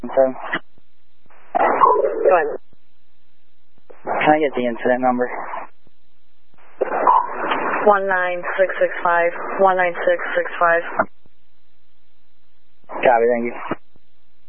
Go ahead. Can I get the incident number? 19665. 19665. Copy, thank you.